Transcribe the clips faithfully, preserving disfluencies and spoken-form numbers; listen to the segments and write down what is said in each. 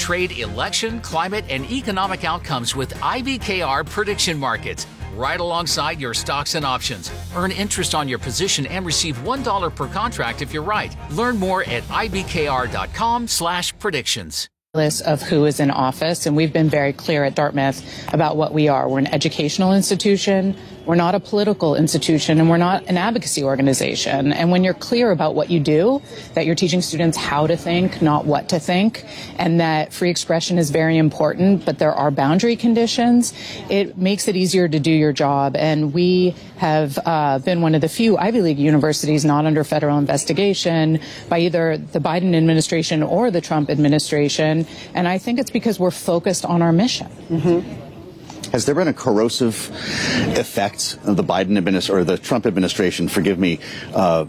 trade, election, climate, and economic outcomes with I B K R prediction markets, right alongside your stocks and options. Earn interest on your position and receive one dollar per contract if you're right. Learn more at I B K R dot com slash predictions. List of who is in office, and we've been very clear at Dartmouth about what we are. We're an educational institution. We're not a political institution, and we're not an advocacy organization. And when you're clear about what you do, that you're teaching students how to think, not what to think, and that free expression is very important, but there are boundary conditions, it makes it easier to do your job. And we have uh, been one of the few Ivy League universities not under federal investigation by either the Biden administration or the Trump administration. And I think it's because we're focused on our mission. Mm-hmm. Has there been a corrosive effect of the Biden administration or the Trump administration, forgive me, uh,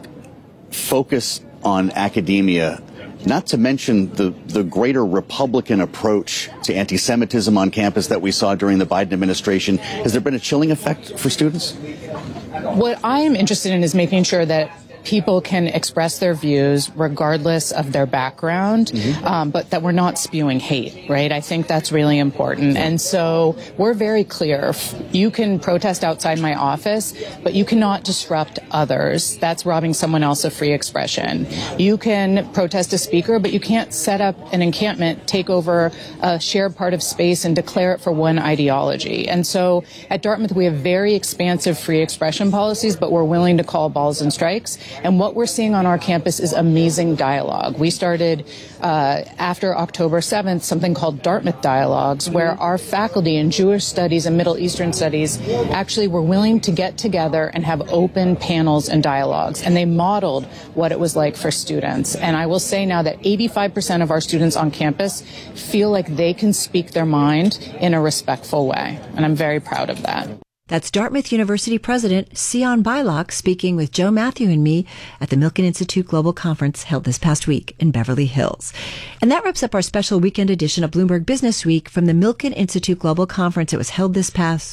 focus on academia, not to mention the, the greater Republican approach to anti-Semitism on campus that we saw during the Biden administration? Has there been a chilling effect for students? What I am interested in is making sure that people can express their views regardless of their background, mm-hmm. um, but that we're not spewing hate, right? I think that's really important. And so we're very clear. You can protest outside my office, but you cannot disrupt others. That's robbing someone else of free expression. You can protest a speaker, but you can't set up an encampment, take over a shared part of space, and declare it for one ideology. And so at Dartmouth, we have very expansive free expression policies, but we're willing to call balls and strikes. And what we're seeing on our campus is amazing dialogue. We started uh, after October seventh something called Dartmouth Dialogues, where our faculty in Jewish studies and Middle Eastern studies actually were willing to get together and have open panels and dialogues. And they modeled what it was like for students. And I will say now that eighty-five percent of our students on campus feel like they can speak their mind in a respectful way. And I'm very proud of that. That's Dartmouth University President Sion Beilock speaking with Joe Matthew and me at the Milken Institute Global Conference held this past week in Beverly Hills. And that wraps up our special weekend edition of Bloomberg Business Week from the Milken Institute Global Conference. It was held this past